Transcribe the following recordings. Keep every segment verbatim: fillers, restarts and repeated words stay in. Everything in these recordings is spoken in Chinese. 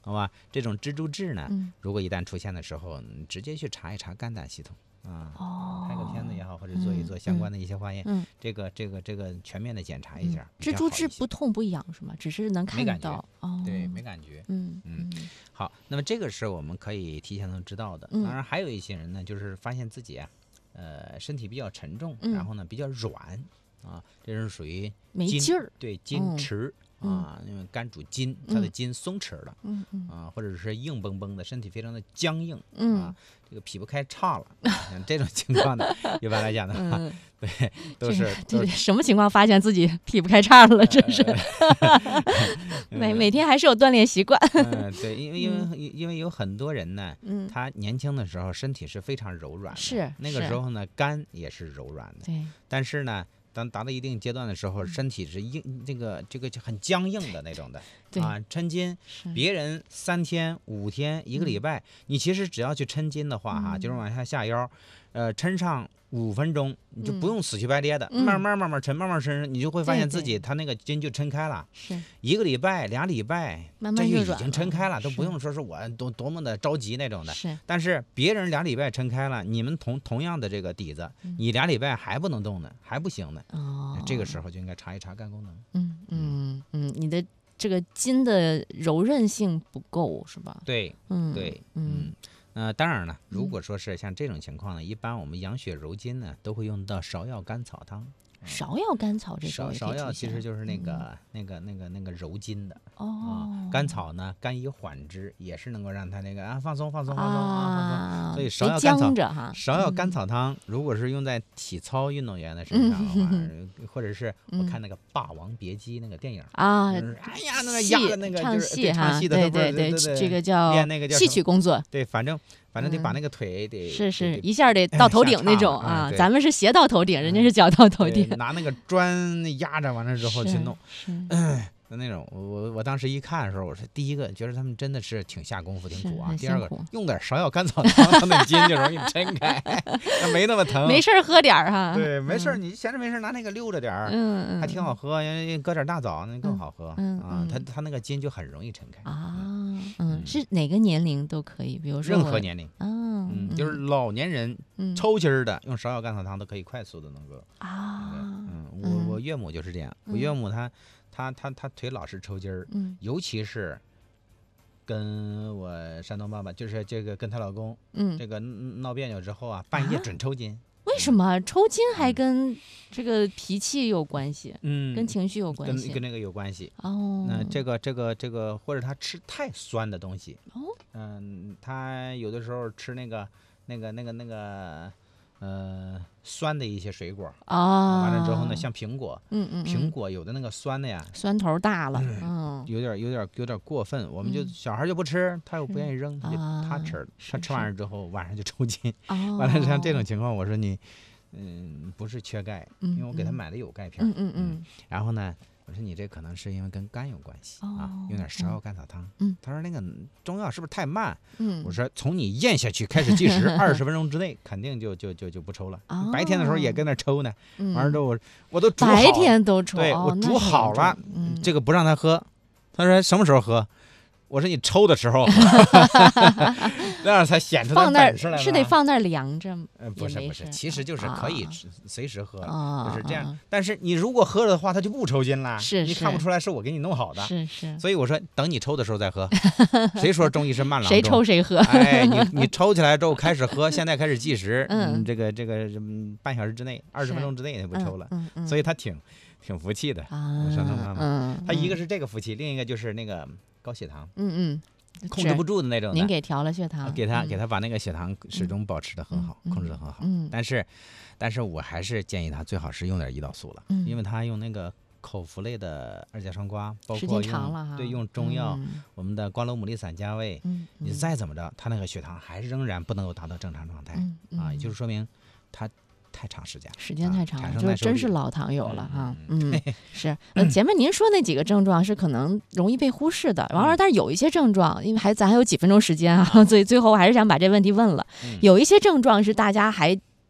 好吧？这种蜘蛛痣呢， 嗯如果一旦出现的时候，你直接去查一查肝胆系统啊， 哦， 拍个片子也好，或者做一做相关的一些化验， 嗯， 这个这个这个全面的检查一下。 嗯、蜘蛛痣不痛不痒是吗？只是能看到哦， 对，没感觉。 嗯嗯，好，那么这个是我们可以提前能知道的。 嗯、 当然还有一些人呢，就是发现自己啊，呃，身体比较沉重， 嗯、 然后呢比较软啊，这是属于没劲儿， 对，筋迟。 嗯、 啊，因为肝主筋，它的筋松弛了， 嗯嗯啊，或者是硬绷绷的，身体非常的僵硬， 嗯啊，这个劈不开叉了，像这种情况呢，一般来讲的话， 嗯、 对，都是对对，什么情况发现自己劈不开叉了？真是，每每天还是有锻炼习惯。 嗯，对，因为因为因为有很多人呢， 嗯， 他年轻的时候身体是非常柔软的， 是那个时候呢，肝也是柔软的， 对， 但是呢。当达到一定阶段的时候，身体是硬，这个这个很僵硬的那种的，啊，抻筋，别人三天、五天、一个礼拜，你其实只要去抻筋的话，哈，就是往下下腰，呃，抻上五分钟，你就不用死乞白咧的，慢慢慢慢抻，慢慢抻，你就会发现自己他那个筋就抻开了。 是， 一个礼拜、俩礼拜， 慢慢这就已经抻开了，都不用说是我多多么的着急那种的。 是， 但是别人俩礼拜抻开了，你们同同样的这个底子，你俩礼拜还不能动呢，还不行呢。 哦， 这个时候就应该查一查肝功能。 嗯嗯嗯，你的这个筋的柔韧性不够是吧？ 对， 嗯， 对， 嗯。 呃，当然了，如果说是像这种情况呢，一般我们养血柔筋呢，都会用到芍药甘草汤。 芍药甘草这芍芍药其实就是那个、嗯、那个那个那个柔筋的哦、 啊，甘草呢甘以缓之，也是能够让它那个啊放松放松放松啊放松。所以芍药甘草芍药甘草汤，如果是用在体操运动员的身上的话，嗯、或者是我看那个《霸王别姬》那个电影啊， 就是、哎呀那个压的那个唱戏哈， 唱戏的对对对，这个叫练那个叫戏曲工作， 对，反正。反正得把那个腿得、 嗯、是是一下得到头顶那种啊， 嗯、 咱们是斜到头顶，人家是脚到头顶， 拿那个砖压着完了之后去弄， 是嗯，那种我我当时一看的时候，我说第一个觉得他们真的是挺下功夫，挺苦啊。第二个用点芍药甘草汤，他那筋就容易抻开，那没那么疼。 没事喝点儿哈。 对，没事，你闲着没事拿那个溜着点儿， 嗯， 还挺好喝，搁点大枣那更好喝。 嗯啊，他他那个筋就很容易抻开啊。嗯，是哪个年龄都可以，比如说任何年龄啊， 嗯，就是老年人抽筋儿的，用芍药甘草汤都可以快速的能够啊。 嗯，我我岳母就是这样，我岳母她。他他他腿老是抽筋儿， 嗯， 尤其是跟我山东爸爸，就是这个跟她老公， 嗯， 这个闹别扭之后啊，半夜准抽筋。 为什么抽筋还跟这个脾气有关系？ 嗯， 跟情绪有关系， 跟跟那个有关系。 哦， 那这个这个这个，或者他吃太酸的东西。 哦， 嗯，他有的时候吃那个那个那个那个。呃，酸的一些水果啊， 完了之后呢，像苹果， 嗯嗯， 苹果有的那个酸的呀， 酸头大了， 嗯，有点有点有点过分，我们就小孩就不吃，他又不愿意扔，他就他吃了，他吃完了之后晚上就抽筋，完了像这种情况，我说你，嗯，不是缺钙，因为我给他买的有钙片， 嗯嗯嗯， 然后呢。我说你这可能是因为跟肝有关系、哦、啊，用点芍药甘草汤。 嗯， 他说那个中药是不是太慢？ 嗯， 我说从你咽下去开始计时，二十分钟之内肯定就就就就不抽了。哦、白天的时候也跟那抽呢， 嗯、 完了之后我我都煮好， 白天都抽， 对、 哦、 我煮好了、 嗯， 这个不让他喝。他说什么时候喝？我说你抽的时候，那样才显出他本事来。 是得放那儿凉着吗？ 呃，不是不是，其实就是可以随时喝， 啊、 就是这样、啊。但是你如果喝了的话，他就不抽筋了。 是， 你看不出来是我给你弄好的。 是是。 所以我说，等你抽的时候再喝。谁说中医是慢郎中？ 谁抽谁喝。 哎，你你抽起来之后开始喝，现在开始计时， 嗯， 这个这个半小时之内，二十分钟之内他不抽了。 嗯嗯。 所以他挺挺服气的。 啊。 山东妈妈， 嗯， 他一个是这个服气，另一个就是那个高血糖。 嗯嗯。 控制不住的那种的， 您给调了血糖， 给他、嗯、给他把那个血糖始终保持的很好， 嗯、 控制的很好。 嗯， 但是，但是我还是建议他最好是用点胰岛素了， 嗯、 因为他用那个口服类的二甲双胍，包括用对用中药， 嗯、 我们的瓜蒌牡蛎散加味， 嗯、 你再怎么着，他那个血糖还仍然不能够达到正常状态、 嗯、 啊，也就是说明他。太长时间， 时间太长了， 啊、 就真是老糖友了哈。 嗯， 嗯是。呃，前面您说那几个症状是可能容易被忽视的，完了，但是有一些症状，因为还咱还有几分钟时间啊，所以最后我还是想把这问题问了。 嗯、 有一些症状是大家还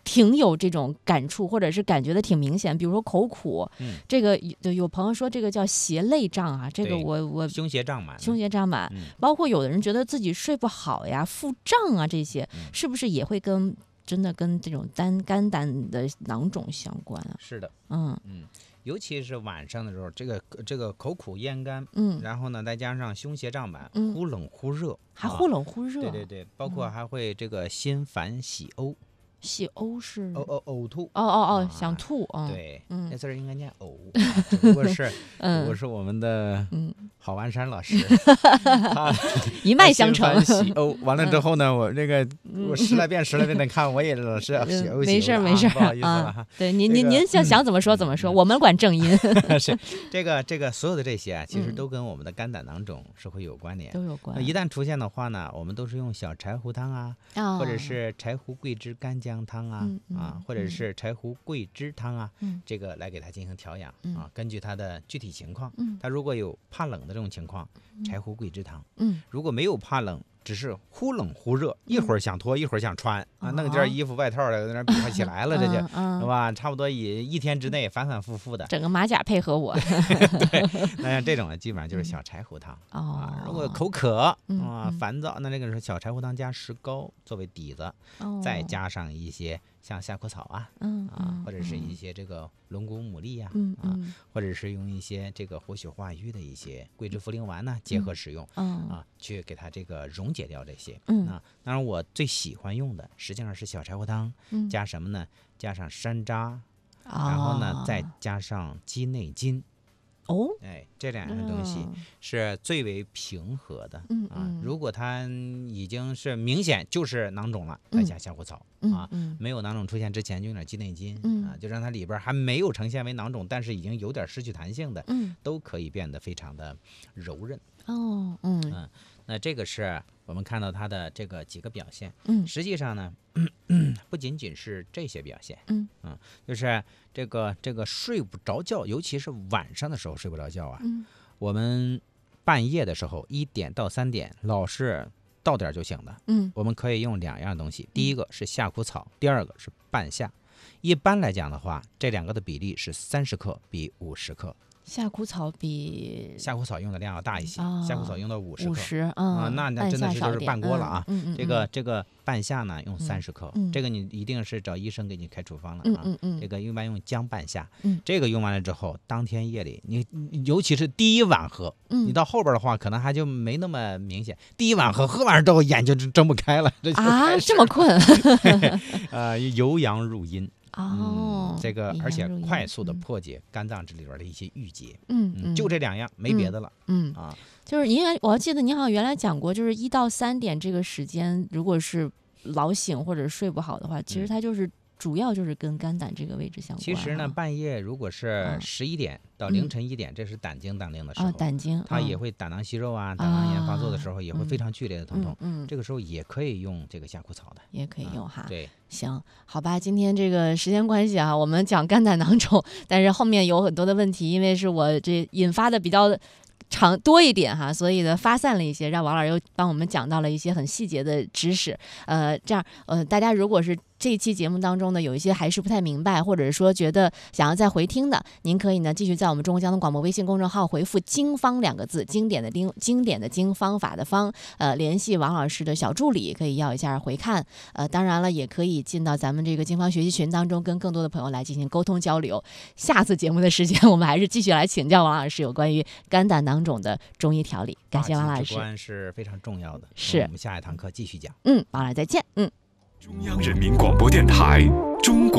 挺有这种感触，或者是感觉的挺明显。比如说口苦，嗯、这个有有朋友说这个叫胁肋胀啊，这个我我胸胁胀满， 胸胁胀满、嗯，包括有的人觉得自己睡不好呀、腹胀啊，这些、嗯、是不是也会跟真的跟这种肝肝胆的囊肿相关啊？ 是的， 嗯嗯。尤其是晚上的时候，这个这个口苦咽干， 嗯， 然后呢，再加上胸胁胀满， 嗯、 忽冷忽热， 还忽冷忽热、 啊，对对对，包括还会这个心烦喜呕。 喜呕是呕呕呕吐， 哦哦哦，想吐啊， 对， 嗯， 那字儿应该念呕，啊、只不过是， 嗯， 我是我们的郝完山老师， 他一脉相承。 喜呕完了之后呢，我那个我十来遍十来遍的看，我也老是喜呕， 没事没事， 不好意思了哈。 对，您您您想想怎么说怎么说，我们管正音。 是这个这个所有的这些啊，其实都跟我们的肝胆囊肿是会有关联， 都有关。 一旦出现的话呢，我们都是用小柴胡汤啊，或者是柴胡桂枝干姜汤啊。啊，或者是柴胡桂枝汤啊、嗯，这个来给它进行调养、嗯、啊。根据它的具体情况，嗯，它如果有怕冷的这种情况，嗯、柴胡桂枝汤，嗯，如果没有怕冷，只是忽冷忽热，一会儿想脱，一会儿想穿、嗯、啊，弄件衣服外套的，有点比划起来了，嗯、这就，是吧？差不多以一天之内反反复复的， 整个马甲配合我。 对，那像这种呢，基本上就是小柴胡汤、嗯、啊。如果口渴啊、嗯、烦躁，那这个是小柴胡汤加石膏作为底子，哦、再加上一些。像夏枯草啊，嗯啊，或者是一些这个龙骨牡蛎呀、啊，嗯啊，或者是用一些这个活血化瘀的一些桂枝茯苓丸呢、啊，结合使用，嗯啊，去给它这个溶解掉这些。嗯啊，当然我最喜欢用的实际上是小柴胡汤，嗯、加什么呢？加上山楂，哦、然后呢再加上鸡内金。哦，哎，这两样东西是最为平和的、嗯、啊。如果它已经是明显就是囊肿了，再加夏枯草、嗯、啊、嗯。没有囊肿出现之前，就用点鸡内金、嗯、啊，就让它里边还没有呈现为囊肿，但是已经有点失去弹性的，嗯，都可以变得非常的柔韧。哦，嗯嗯，那这个是我们看到它的这个几个表现。嗯，实际上呢，嗯嗯、不仅仅是这些表现，嗯嗯，就是这个这个睡不着觉，尤其是晚上的时候睡不着觉啊。嗯，我们半夜的时候一点到三点老是到点就醒的。嗯，我们可以用两样东西，第一个是夏枯草，第二个是半夏。一般来讲的话，这两个的比例是三十克比五十克。 夏枯草比夏枯草用的量要大一些，哦、夏枯草用到五十克， 五十、嗯、 啊，那那真的是就是半锅了啊。 嗯嗯嗯、 这个这个半夏呢用三十克、嗯，这个你一定是找医生给你开处方了啊。嗯嗯嗯、这个一般用姜半夏、嗯，这个用完了之后，当天夜里你尤其是第一晚喝，嗯、你到后边的话可能还就没那么明显。第一晚喝，喝完之后眼睛就睁不开了，这就啊这么困。 呃，由阳入阴。 哦、 嗯，这个而且快速的破解肝脏这里边的一些郁结，嗯，嗯就这两样，没别的了， 嗯， 嗯啊， 就是因为我要记得您好像原来讲过，就是一到三点这个时间，如果是老醒或者睡不好的话，其实它就是主要就是跟肝胆这个位置相关。 其实呢，半夜如果是十一点到凌晨一点，这是胆经当令的时候， 哦、胆经它也会胆囊息肉啊，胆囊炎发作的时候也会非常剧烈的疼痛，嗯，这个时候也可以用这个夏枯草的， 也可以用哈， 对。 行，好吧，今天这个时间关系啊，我们讲肝胆囊肿，但是后面有很多的问题，因为是我这引发的比较长多一点哈，所以呢发散了一些，让王老师又帮我们讲到了一些很细节的知识。呃，这样呃，大家如果是这一期节目当中呢，有一些还是不太明白，或者说觉得想要再回听的，您可以呢继续在我们中国交通广播微信公众号回复“经方”两个字，经典的经，经典的经，方法的方，呃，联系王老师的小助理，可以要一下回看。呃，当然了，也可以进到咱们这个经方学习群当中，跟更多的朋友来进行沟通交流。下次节目的时间，我们还是继续来请教王老师有关于肝胆囊肿的中医调理。感谢王老师， 大局观是非常重要的。 是， 我们下一堂课继续讲。 嗯，王老师再见。嗯。 中央人民广播电台中国。